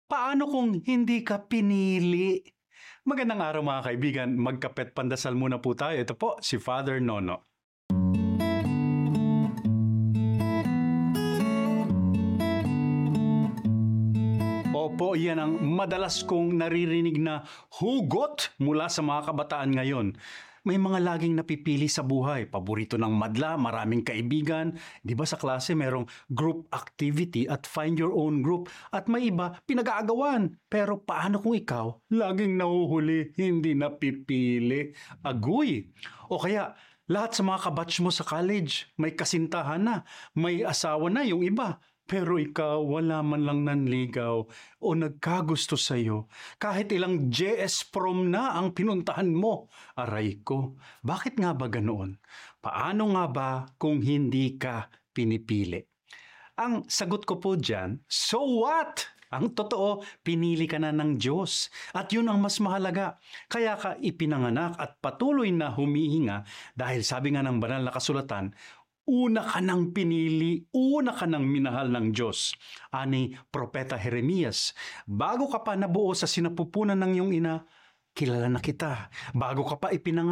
Paano kung hindi ka pinili? Magandang araw mga kaibigan, magkapet pandasal muna po tayo. Ito po si Father Nono. Opo, yan ang madalas kong naririnig na hugot mula sa mga kabataan ngayon. May mga laging napipili sa buhay. Paborito ng madla, maraming kaibigan. Di ba sa klase merong group activity at find your own group. At may iba, pinag-aagawan. Pero paano kung ikaw, laging nahuhuli, hindi napipili? Aguy! O kaya, lahat sa mga kabatch mo sa college, may kasintahan na, may asawa na yung iba. Pero ikaw, wala man lang nanligaw o nagkagusto sa'yo. Kahit ilang JS prom na ang pinuntahan mo. Aray ko, bakit nga ba ganoon? Paano nga ba kung hindi ka pinipili? Ang sagot ko po dyan, so what? Ang totoo, pinili ka na ng Diyos. At yun ang mas mahalaga. Kaya ka ipinanganak at patuloy na humihinga dahil sabi nga ng banal na kasulatan, una ka nang pinili, una ka nang minahal ng Diyos. Ani Propeta Jeremias, bago ka pa nabuo sa sinapupunan ng iyong ina, kilala na kita. Bago ka pa ipinanganak,